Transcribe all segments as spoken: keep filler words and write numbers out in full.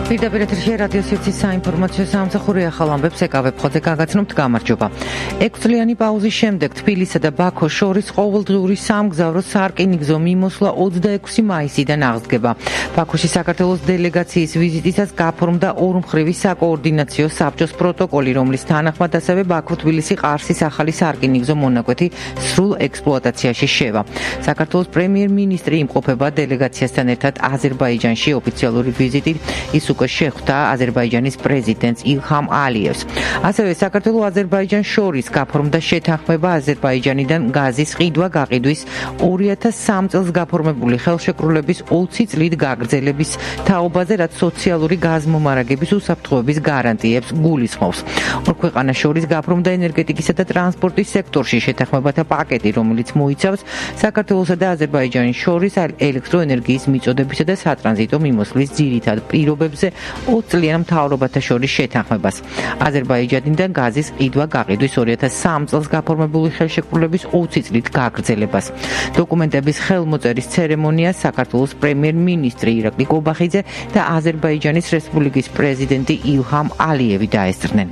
პირდაპირ ეთერში რადიო სივრცის საინფორმაციო სამსახური ახალ ამბებს ეკავებ ხოზე გაგაცნობთ გამარჯობა. ექვსწლიანი პაუზის შემდეგ თბილისსა და ბაქოს შორის ყოველდღიური სამგზავრო სარკინიგზო მიმოსვლა ოცდაექვსი მაისიდან აღსდგება. ბაქოში საქართველოს დელეგაციის ვიზიტისას გაფორმდა ორმხრივი საკოორდინაციო საბჭოს პროტოკოლი, რომლის თანახმად ასევე ბაქო-თბილისი-ყარსის ახალი სარკინიგზო მონაკვეთი სრულ ექსპლუატაციაში შევა. საქართველოს პრემიერ-მინისტრი იმყოფება დელეგაციასთან ერთად აზერბაიჯანში ოფიციალური ვიზიტით. ის უკვე შეხვდა აზერბაიჯანის პრეზიდენტს ილჰამ ალიევს. ასევე საქართველოს-აზერბაიჯანს შორის გაფორმდა შეთანხმება აზერბაიჯანიდან გაზის ყიდვა-გაყიდვის ორი ათას სამი წელს გაფორმებული ხელშეკრულების ოცი წლით გაგრძელების თაობაზე, რაც სოციალური გაზმომარაგების უსაფრთხოების გარანტიებს გულისხმობს. ორ ქვეყანას შორის გაფორმდა ენერგეტიკისა და ტრანსპორტის სექტორში შეთანხმებათა პაკეტი, რომელიც მოიცავს საქართველოსა და აზერბაიჯანის შორის ელექტროენერგიის მიწოდებისა და სატრანზიტო მიმოსვლის ძირითად პირობებზე ოცწლიან მთავრობათა შორის შეთანხმებას. აზერბაიჯანიდან გაზის ყიდვა-გაყიდვის ორი ათას სამი წელს გაფორმებული ხელშეკრულების ოცი წლით გაგრძელებას. დოკუმენტების ხელმოწერის ცერემონიას საქართველოს პრემიერ-მინისტრი ირაკლი კობახიძე და აზერბაიჯანის რესპუბლიკის პრეზიდენტი ილჰამ ალიევი დაესწრნენ.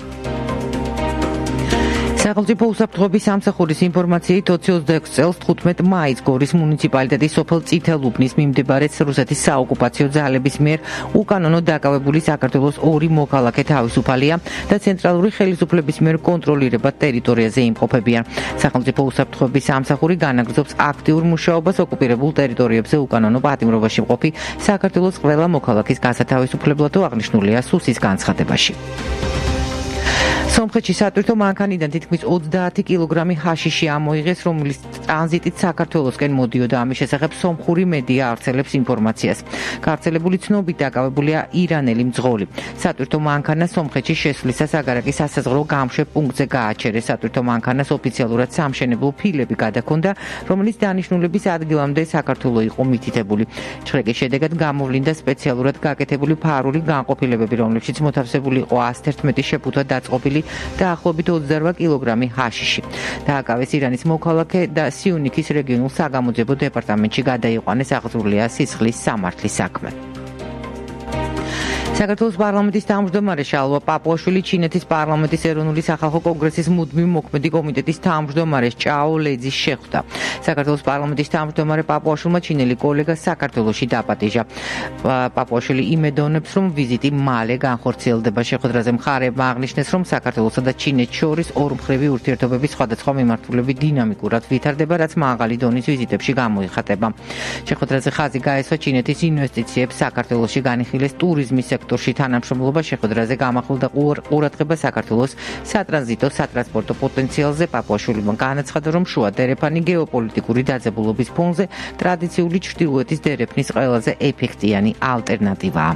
სახელმწიფო უსაფრთხოების სამსახურის ინფორმაციით ოცი ოცდაექვსი წელს თხუთმეტ მაისს გორის მუნიციპალიტეტის სოფელ წითელუბნის მიმდებარე რუსეთის საოკუპაციო ძალების მიერ უკანონო დაკავებული საქართველოს ორი მოქალაქე თავისუფალია და ცენტრალური ხელისუფლების მიერ კონტროლირებად ტერიტორიაზე იმყოფებიან. სახელმწიფო უსაფრთხოების სამსახური განაგრძობს აქტიურ მუშაობას ოკუპირებულ ტერიტორიებზე უკანონო პატიმრობაში მყოფი საქართველოს ყველა მოქალაქის გასათავისუფლებლად აღნიშნულია სუსის განცხადებაში. სომხეთში სატვირთო მანქანიდან თითქმის ოცდაათი კილოგრამი ჰაშიში ამოიღეს, რომლის ტრანზიტით საქართველოსკენ მოდიოდა. ამის შესახებ სომხური მედია ავრცელებს ინფორმაციას. გავრცელებული ცნობით დაკავებულია ირანელი მძღოლი. სატვირთო მანქანა სომხეთში შესვლისას აგარაკის სასაზღვრო გამშვებ პუნქტზე გააჩერეს. სატვირთო მანქანას ოფიციალურად სამშენებლო ფილები გადაქონდა, რომელიც დანიშნულების ადგილამდე საქართველო იყო მითითებული. ჩხრეკის შედეგად გამოვლინდა სპეციალურად გაკეთებული ფარული განყოფილებები, რომლებშიც მოთავსებული იყო ას თერთმეტი შეფუთვა დაწყობილი დაახლოებით ოცდარვა კილოგრამი ჰაშიში. დააკავეს ირანის მოქალაქე და სიუნიქის რეგიონულ საგამოძიებო დეპარტამენტში გადაიყვანეს, აღძრულია სისხლის სამართლის საქმე. საქართველოს პარლამენტის თავმჯდომარე შალვა პაპუაშვილი ჩინეთის პარლამენტის ეროვნული სახალხო კონგრესის მუდმივი მოქმედი კომიტეტის თავმჯდომარეს ჭაო ლეძის შეხვდა. საქართველოს პარლამენტის თავმჯდომარე პაპუაშვილმა ჩინელი კოლეგა საქართველოში დაპატიჟა. პაპუაშვილი იმედოვნებს, რომ ვიზიტი მალე განხორციელდება. შეხვედრაზე მხარეებმა აღნიშნეს, რომ საქართველოსა და ჩინეთს შორის ორმხრივი ურთიერთობების სხვადასხვა მიმართულები დინამიკურად ვითარდება, რაც მაღალი დონის ვიზიტებში გამოიხატება. შეხვედრაზე ხაზი გაესვა ჩინეთის ინვესტიციებს საქართველოში განიხილეს ტურიზმის სექტორში თანამშრომლობა. შეხვედრაზე გამახვილდა ყურადღება საქართველოს სატრანზიტო სატრანსპორტო პოტენციალზე. პაპუაშვილმა განაცხადა, რომ შუა დერეფანი გეოპოლიტიკური დაძაბულობის ფონზე ტრადიციული ჩრდილოეთის დერეფნის ყველაზე ეფექტიანი ალტერნატივაა.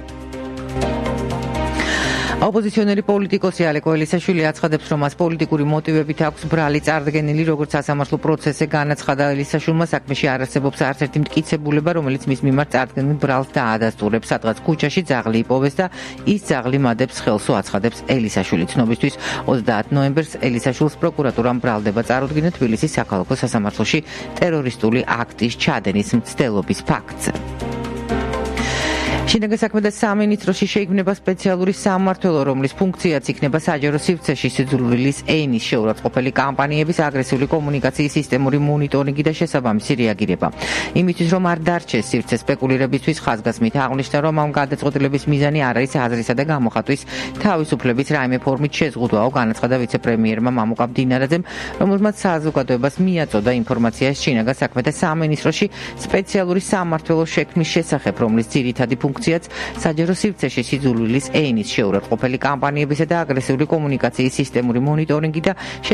ოპოზიციონერი პოლიტიკოსი ალეკო ელისაშვილი აცხადებს, რომ მას პოლიტიკური მოტივებით აქვს ბრალი წარდგენილი, როგორც სასამართლო პროცესზე განაცხადა. ელისაშვილმა საქმეში არ არსებობს არც ერთი მტკიცებულება, რომელიც მის მიმართ წარდგენილ ბრალს დაადასტურებს. სადღაც ქუჩაში ძაღლი იპოვეს და ის ძაღლი მადებს ხელსო, აცხადებს ელისაშვილი. ცნობისთვის ოცდაათი ნოემბერს ელისაშვილს პროკურატურამ ბრალდება წარუდგინა თბილისის საქალაქო სასამართლოში ტერორისტული აქტის ჩადენის მცდელობის ფაქტზე. შინაგან საქმეთა სამინისტროში შეიქმნება სპეციალური სამმართველო, რომლის ფუნქციაც იქნება საჯარო სივრცეში სიძულვილის ენის შეურაცხყოფელი კამპანიების აგრესიული კომუნიკაციის სისტემური მონიტორინგი და შესაბამისი რეაგირება. იმისთვის, რომ არ დარჩეს სივრცე სპეკულირებისთვის, ხაზგასმით აღნიშნა, რომ ამ გადაწყვეტილების მიზანი არ არის აზრისა და გამოხატვის თავისუფლების რაიმე ფორმით შეზღუდვაო, განაცხადა ვიცე-პრემიერმა მამუკა მდინარაძემ, რომელმაც საზოგადოებას მიაწოდა ინფორმაცია შინაგან საქმეთა სამინისტროში სპეციალური სამმართველოს შექმნის შესახებ, რომლის ძირითადი ფუნქციაც საჯარო სივრცეში სიძულვილის ენის შეურაცხყოფელი კამპანიებისა და აგრესიული კომუნიკაციის სისტემური მონიტორინგი და